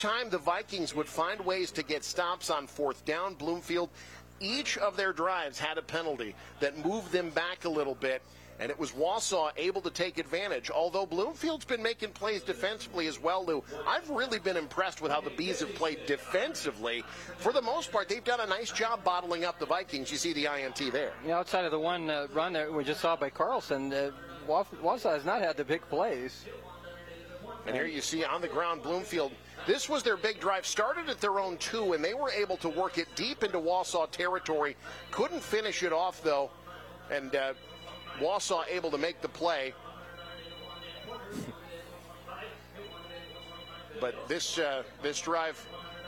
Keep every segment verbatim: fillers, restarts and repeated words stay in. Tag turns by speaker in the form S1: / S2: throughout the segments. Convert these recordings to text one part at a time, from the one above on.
S1: Time the Vikings would find ways to get stops on fourth down, Bloomfield, each of their drives had a penalty that moved them back a little bit, and it was Wausau able to take advantage. Although Bloomfield's been making plays defensively as well, Lou. I've really been impressed with how the Bees have played defensively. For the most part, they've done a nice job bottling up the Vikings. You see the I N T there.
S2: Yeah, outside of the one uh, run that we just saw by Carlson, uh, Wausau has not had the big plays.
S1: And here you see on the ground Bloomfield. This was their big drive. Started at their own two, and they were able to work it deep into Wausau territory. Couldn't finish it off, though. And uh, Wausau able to make the play. But this uh, this drive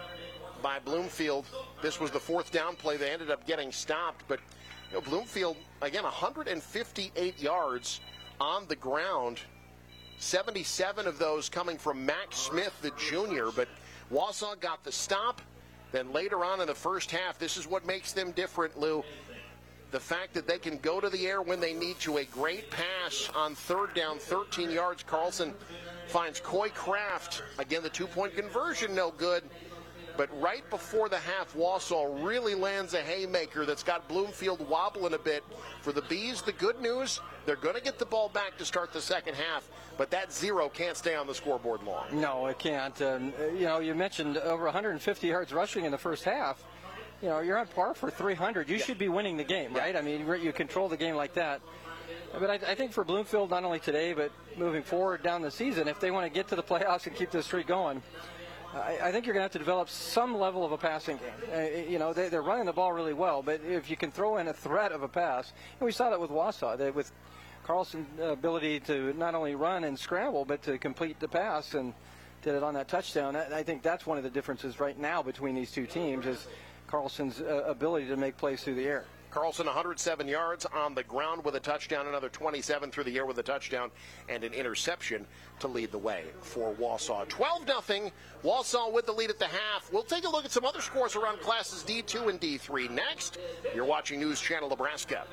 S1: by Bloomfield, this was the fourth down play. They ended up getting stopped. But you know, Bloomfield, again, one hundred fifty-eight yards on the ground. seventy-seven of those coming from Max Smith, the junior. But Wausau got the stop. Then later on in the first half, this is what makes them different, Lou. The fact that they can go to the air when they need to. A great pass on third down, thirteen yards. Carlson finds Coy Kraft. Again, the two-point conversion, no good. But right before the half, Wausau really lands a haymaker that's got Bloomfield wobbling a bit. For the Bees, the good news, they're going to get the ball back to start the second half, but that zero can't stay on the scoreboard long.
S2: No, it can't. Um, you know, you mentioned over one hundred fifty yards rushing in the first half. You know, you're on par for three hundred. You yeah. should be winning the game, right? Yeah. I mean, you control the game like that. But I, I think for Bloomfield, not only today, but moving forward down the season, if they want to get to the playoffs and keep this streak going, I, I think you're going to have to develop some level of a passing game. Uh, you know, they, they're running the ball really well, but if you can throw in a threat of a pass, and we saw that with Wausau, they, with Carlson's ability to not only run and scramble, but to complete the pass and did it on that touchdown. I, I think that's one of the differences right now between these two teams is Carlson's uh, ability to make plays through the air.
S1: Carlson, one hundred seven yards on the ground with a touchdown, another twenty-seven through the air with a touchdown, and an interception to lead the way for Wausau. twelve nothing, Wausau with the lead at the half. We'll take a look at some other scores around classes D two and D three next. You're watching News Channel Nebraska.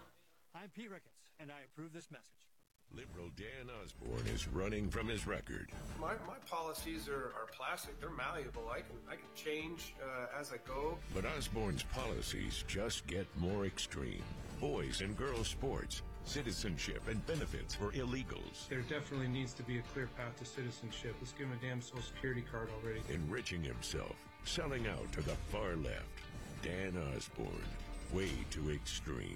S3: I'm Pete Ricketts, and I approve this message.
S4: Liberal Dan Osborne is running from his record.
S5: My, my policies are, are plastic. They're malleable. I can I can change uh, as I go.
S4: But Osborne's policies just get more extreme. Boys and girls sports, citizenship and benefits for illegals.
S6: There definitely needs to be a clear path to citizenship. Let's give him a damn social security card already.
S4: Enriching himself, selling out to the far left. Dan Osborne, way too extreme.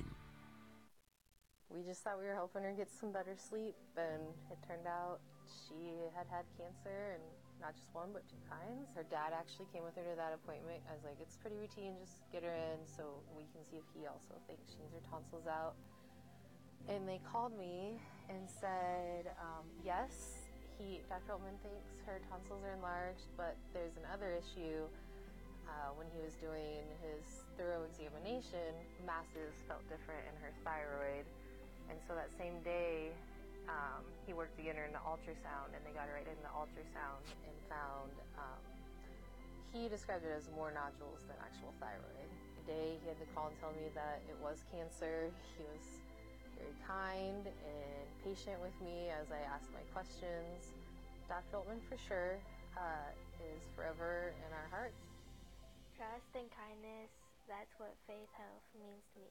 S7: We just thought we were helping her get some better sleep, and it turned out she had had cancer, and not just one, but two kinds. Her dad actually came with her to that appointment. I was like, it's pretty routine, just get her in so we can see if he also thinks she needs her tonsils out. And they called me and said, um, yes, he, Doctor Altman thinks her tonsils are enlarged, but there's another issue. Uh, when he was doing his thorough examination, masses felt different in her thyroid. And so that same day, um, he worked to get her in the ultrasound, and they got her right in the ultrasound and found, um, he described it as more nodules than actual thyroid. The day he had to call and tell me that it was cancer, he was very kind and patient with me as I asked my questions. Doctor Altman, for sure, uh, is forever in our hearts.
S8: Trust and kindness, that's what Faith Health means to me.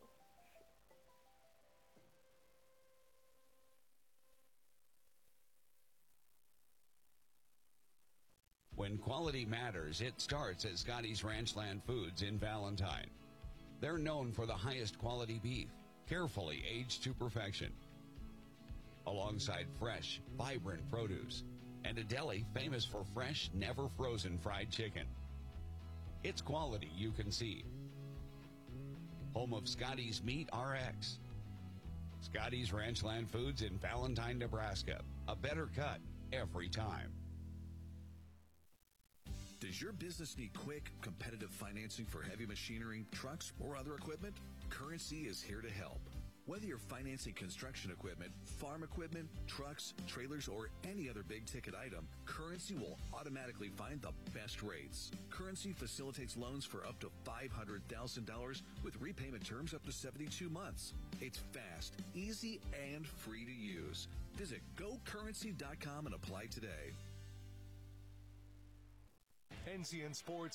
S9: When quality matters, it starts at Scotty's Ranchland Foods in Valentine. They're known for the highest quality beef, carefully aged to perfection, alongside fresh, vibrant produce, and a deli famous for fresh, never frozen fried chicken. It's quality you can see. Home of Scotty's Meat R X. Scotty's Ranchland Foods in Valentine, Nebraska. A better cut every time.
S10: Does your business need quick, competitive financing for heavy machinery, trucks, or other equipment? Currency is here to help. Whether you're financing construction equipment, farm equipment, trucks, trailers, or any other big-ticket item, Currency will automatically find the best rates. Currency facilitates loans for up to five hundred thousand dollars with repayment terms up to seventy-two months. It's fast, easy, and free to use. Visit go currency dot com and apply today.
S11: N C N Sports